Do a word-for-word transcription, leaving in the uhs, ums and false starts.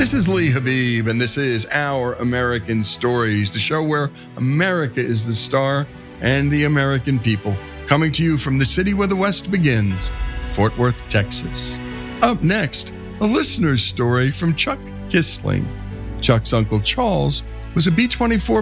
This is Lee Habib, and this is Our American Stories, the show where America is the star and the American people. Coming to you from the city where the West begins, Fort Worth, Texas. Up next, a listener's story from Chuck Kissling. Chuck's Uncle Charles was a B twenty-four